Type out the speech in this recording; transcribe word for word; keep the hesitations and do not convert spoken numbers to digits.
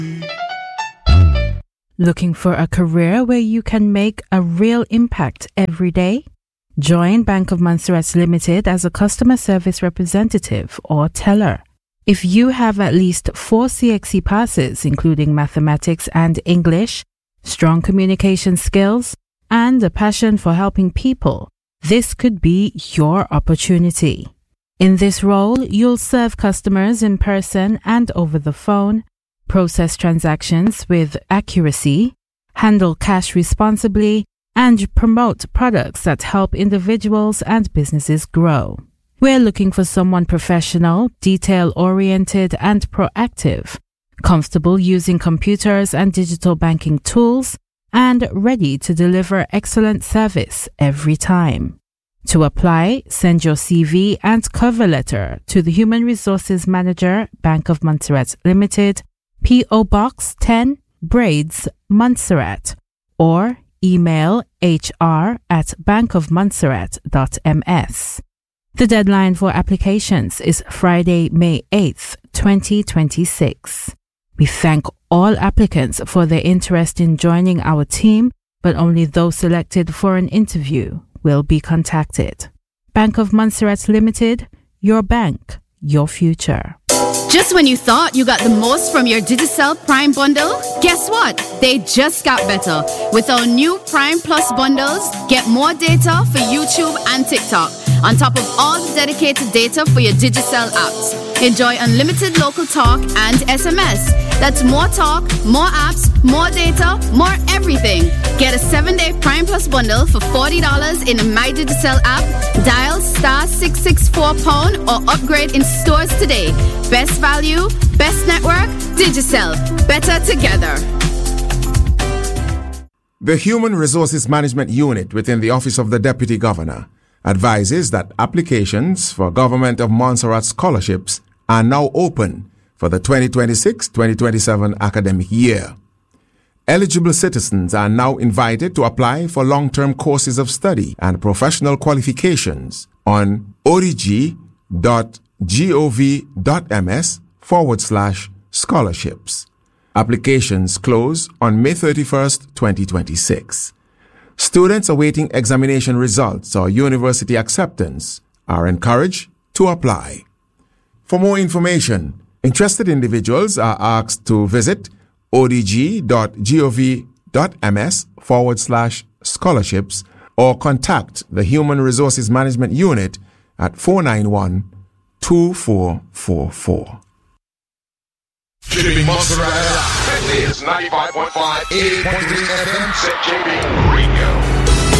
Looking for a career where you can make a real impact every day? Join Bank of Montserrat Limited as a customer service representative or teller. If you have at least four C X E passes, including mathematics and English, strong communication skills, and a passion for helping people, this could be your opportunity. In this role, you'll serve customers in person and over the phone, process transactions with accuracy, handle cash responsibly, and promote products that help individuals and businesses grow. We're looking for someone professional, detail-oriented, and proactive, comfortable using computers and digital banking tools, and ready to deliver excellent service every time. To apply, send your C V and cover letter to the Human Resources Manager, Bank of Montserrat Limited, P O Box ten, Braids, Montserrat, or email hr at bankofmontserrat.ms. The deadline for applications is Friday, May eighth, twenty twenty-six. We thank all applicants for their interest in joining our team, but only those selected for an interview will be contacted. Bank of Montserrat Limited, your bank, your future. Just when you thought you got the most from your Digicel Prime bundle, guess what? They just got better. With our new Prime Plus bundles, get more data for YouTube and TikTok, on top of all the dedicated data for your Digicel apps. Enjoy unlimited local talk and S M S. That's more talk, more apps, more data, more everything. Get a seven-day Prime Plus bundle for forty dollars in a My Digicel app. Dial star six six four pound or upgrade in stores today. Best value, best network, Digicel. Better together. The Human Resources Management Unit within the Office of the Deputy Governor advises that applications for Government of Montserrat scholarships are now open for the twenty twenty-six twenty twenty-seven academic year. Eligible citizens are now invited to apply for long-term courses of study and professional qualifications on odg.gov.ms forward slash scholarships. Applications close on May thirty-first, twenty twenty-six. Students awaiting examination results or university acceptance are encouraged to apply. For more information, interested individuals are asked to visit odg.gov.ms forward slash scholarships or contact the Human Resources Management Unit at four nine one, two four four four. Shipping Montserrat. Bentley is ninety-five point five, eighty point three F M, Set J B.